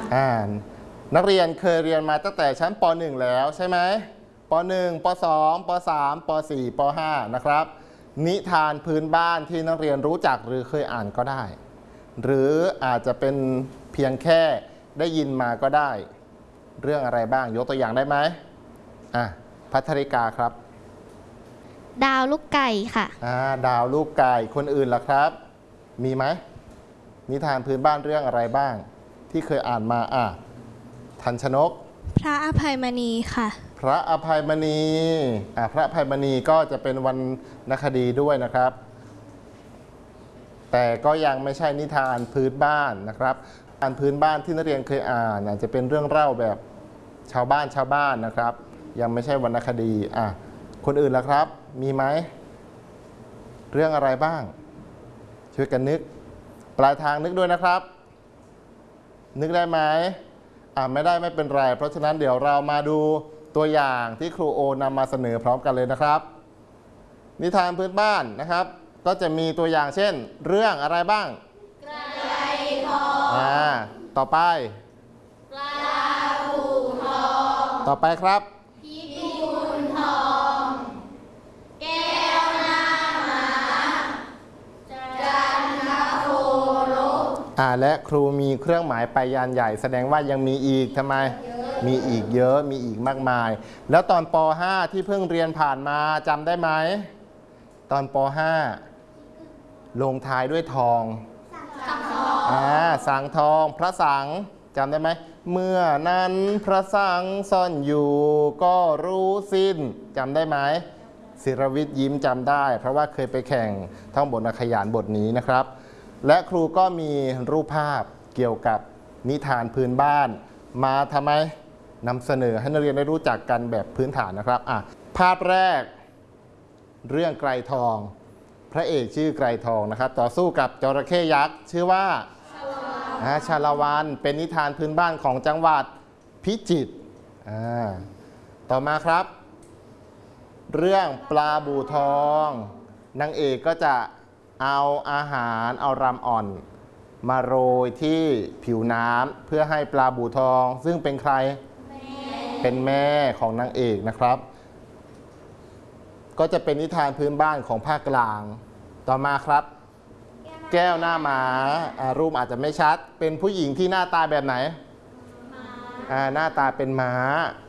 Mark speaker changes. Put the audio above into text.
Speaker 1: นักเรียนเคยเรียนมาตั้งแต่ชั้นป .1 แล้วใช่ไหมป .1 ป .2 ป .3 ป .4 ป .5 นะครับนิทานพื้นบ้านที่นักเรียนรู้จักหรือเคยอ่านก็ได้หรืออาจจะเป็นเพียงแค่ได้ยินมาก็ได้เรื่องอะไรบ้างยกตัวอย่างได้ไหมภัทริกาครับ
Speaker 2: ดาวลูกไก่ค่ะ
Speaker 1: ดาวลูกไก่คนอื่นล่ะครับมีไหมนิทานพื้นบ้านเรื่องอะไรบ้างที่เคยอ่านมาทันชนก
Speaker 3: พระอภัยมณีค่ะ
Speaker 1: พระอภัยมณีพระอภัยมณีก็จะเป็นวรรณคดีด้วยนะครับแต่ก็ยังไม่ใช่นิทานพื้นบ้านนะครับนิทานพื้นบ้านที่นักเรียนเคยอ่านอาจจะเป็นเรื่องเล่าแบบชาวบ้านนะครับยังไม่ใช่วรรณคดีคนอื่นล่ะครับมีไหมเรื่องอะไรบ้างช่วยกันนึกปลายทางนึกด้วยนะครับนึกได้ไหมไม่ได้ไม่เป็นไรเพราะฉะนั้นเดี๋ยวเรามาดูตัวอย่างที่ครูโอนำมาเสนอพร้อมกันเลยนะครับนิทานพื้นบ้านนะครับก็จะมีตัวอย่างเช่นเรื่องอะไรบ้าง
Speaker 4: ไก่ทอง
Speaker 1: ต่อไป
Speaker 4: ปลาบู่ทอง
Speaker 1: ต่อไปครับ
Speaker 4: พิกุลทองแก้วหน้าม้าจันทโคลก
Speaker 1: และครูมีเครื่องหมายไปยันใหญ่แสดงว่ายังมีอีกทำไมมีอีกเยอะมีอีกมากมายแล้วตอนป .5 ที่เพิ่งเรียนผ่านมาจำได้ไหมตอนป .5 ลงท้ายด้วยทองสังทองพระสังจำได้ไหมเมื่อนั้นพระสังซ่อนอยู่ก็รู้สิ้นจำได้ไหมศิรวิทย์ยิ้มจำได้เพราะว่าเคยไปแข่งท่องบทนักขยานบทนี้นะครับและครูก็มีรูปภาพเกี่ยวกับนิทานพื้นบ้านมาทำไมนำเสนอให้นักเรียนได้รู้จักกันแบบพื้นฐานนะครับภาพแรกเรื่องไกรทองพระเอกชื่อไกรทองนะครับต่อสู้กับจระเข้ยักษ์ชื่อว่าชาละวันเป็นนิทานพื้นบ้านของจังหวัดพิจิตรต่อมาครับเรื่องปลาบู่ทองนางเอกก็จะเอาอาหารเอารำอ่อนมาโรยที่ผิวน้ำเพื่อให้ปลาบู่ทองซึ่งเป็นใครเป็นแม่ของนางเอกนะครับก็จะเป็นนิทานพื้นบ้านของภาคกลางต่อมาครับแก้วหน้าม้ารูปอาจจะไม่ชัดเป็นผู้หญิงที่หน้าตาแบบไหนหน้าตาเป็นม้า